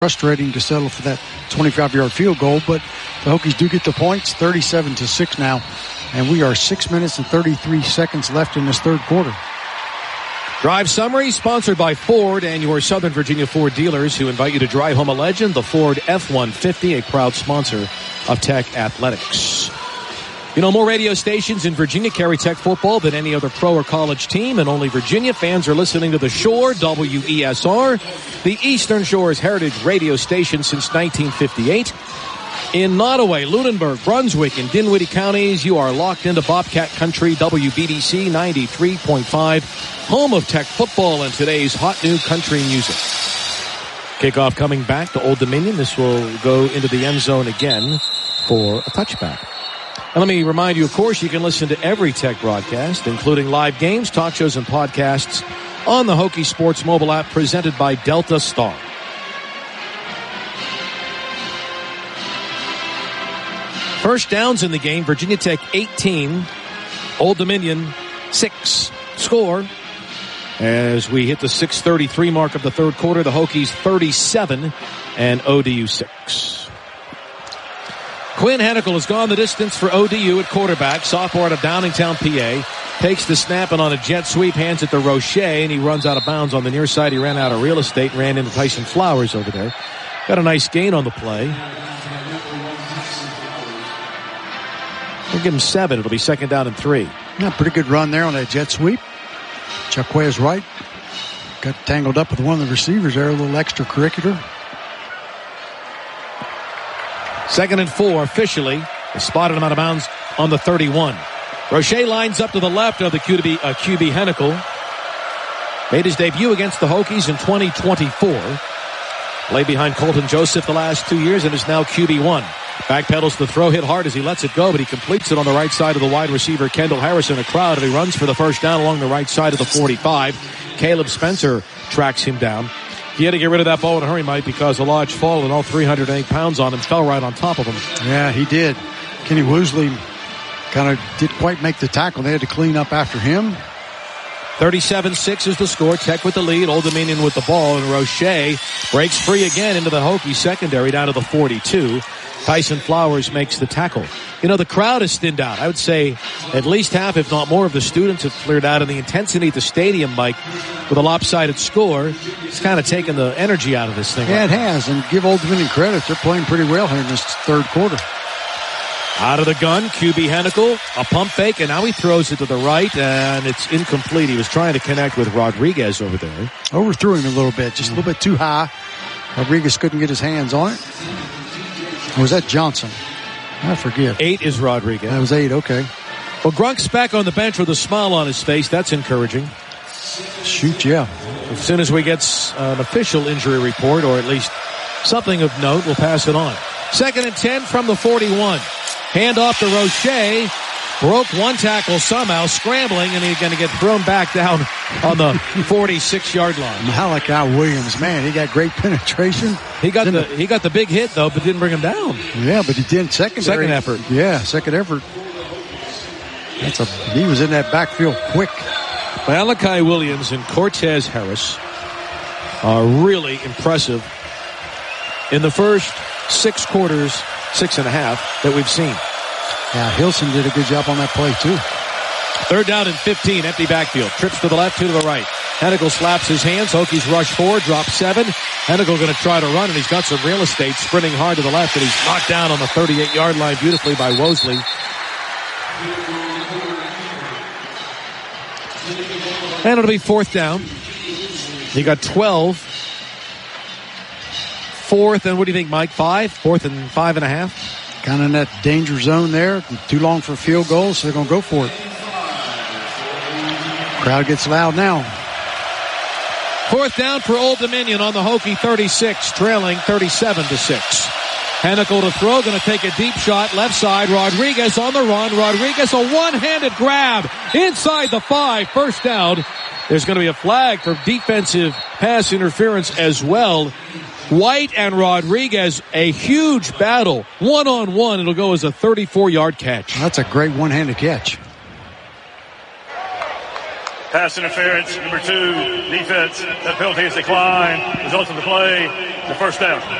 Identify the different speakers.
Speaker 1: frustrating to settle for that 25-yard field goal, but the Hokies do get the points, 37-6 now, and we are 6 minutes and 33 seconds left in this third quarter.
Speaker 2: Drive Summary, sponsored by Ford and your Southern Virginia Ford dealers, who invite you to drive home a legend, the Ford F-150, a proud sponsor of Tech Athletics. You know, more radio stations in Virginia carry Tech football than any other pro or college team, and only Virginia fans are listening to The Shore, WESR, the Eastern Shore's heritage radio station since 1958. In Nottoway, Lunenburg, Brunswick, and Dinwiddie counties, you are locked into Bobcat Country, WBDC 93.5, home of Tech football and today's hot new country music. Kickoff coming back to Old Dominion. This will go into the end zone again for a touchback. And let me remind you, of course, you can listen to every Tech broadcast, including live games, talk shows, and podcasts on the Hokie Sports mobile app presented by Delta Star. First downs in the game, Virginia Tech 18, Old Dominion 6. Score as we hit the 6:33 mark of the third quarter, the Hokies 37 and ODU 6. Quinn Hennikel has gone the distance for ODU at quarterback, sophomore out of Downingtown, PA. Takes the snap and on a jet sweep, hands it to Roche, and he runs out of bounds on the near side. He ran out of real estate, ran into Tyson Flowers over there. Got a nice gain on the play. We'll give him 7. It'll be second down and 3.
Speaker 1: Yeah, pretty good run there on that jet sweep. Chakwe is right. Got tangled up with one of the receivers there, a little extracurricular.
Speaker 2: Second and 4 officially. They spotted him out of bounds on the 31. Roche lines up to the left of the QB Hennikel. Made his debut against the Hokies in 2024. Played behind Colton Joseph the last 2 years and is now QB1. Backpedals the throw, hit hard as he lets it go, but he completes it on the right side of the wide receiver, Kendall Harris, in a crowd, and he runs for the first down along the right side of the 45. Caleb Spencer tracks him down. He had to get rid of that ball in a hurry, Mike, because a large fall and all 308 pounds on him fell right on top of him.
Speaker 1: Yeah, he did. Kenny Woosley kind of didn't quite make the tackle. They had to clean up after him.
Speaker 2: 37-6 is the score. Tech with the lead. Old Dominion with the ball. And Roche breaks free again into the Hokie secondary down to the 42. Tyson Flowers makes the tackle. You know, the crowd has thinned out. I would say at least half, if not more, of the students have cleared out. And the intensity at the stadium, Mike, with a lopsided score, it's kind of taken the energy out of this thing.
Speaker 1: Yeah, it has. And give Old Dominion credit. They're playing pretty well here in this third quarter.
Speaker 2: Out of the gun, QB Hennikel, a pump fake, and now he throws it to the right, and it's incomplete. He was trying to connect with Rodriguez over there.
Speaker 1: Overthrew him a little bit, just a little bit too high. Rodriguez couldn't get his hands on it. Or was that Johnson? I forget.
Speaker 2: 8 is Rodriguez.
Speaker 1: That was 8, okay.
Speaker 2: Well, Grunk's back on the bench with a smile on his face. That's encouraging.
Speaker 1: Shoot, yeah.
Speaker 2: As soon as we get an official injury report, or at least something of note, we'll pass it on. Second and 10 from the 41. Hand off to Roche. Broke one tackle somehow, scrambling, and he's going to get thrown back down on the 46-yard line.
Speaker 1: Malachi Williams, man, he got great penetration.
Speaker 2: He got the big hit, though, but didn't bring him down.
Speaker 1: Yeah, but he did second
Speaker 2: effort.
Speaker 1: Yeah, second effort. He was in that backfield quick.
Speaker 2: Malachi Williams and Cortez Harris are really impressive in the first 6 quarters, 6.5 that we've seen.
Speaker 1: Yeah, Hilson did a good job on that play, too.
Speaker 2: Third down and 15, empty backfield. Trips to the left, to the right. Hennikel slaps his hands. Hokies rush 4, drop 7. Hennikel going to try to run, and he's got some real estate, sprinting hard to the left, and he's knocked down on the 38-yard line beautifully by Wosley. And it'll be fourth down. He got 12. Fourth, and what do you think, Mike? 5? Fourth and 5.5?
Speaker 1: Kind of in that danger zone there. Too long for a field goal, so they're going to go for it. Crowd gets loud now.
Speaker 2: Fourth down for Old Dominion on the Hokie 36, trailing 37-6. Hennikel to throw, going to take a deep shot, left side. Rodriguez on the run. Rodriguez, a one-handed grab inside the 5, first down. There's going to be a flag for defensive pass interference as well. White and Rodriguez, a huge battle. One-on-one, it'll go as a 34-yard catch.
Speaker 1: That's a great one-handed catch.
Speaker 3: Pass interference, number 2, defense. That penalty is declined. Results of the play, the first down.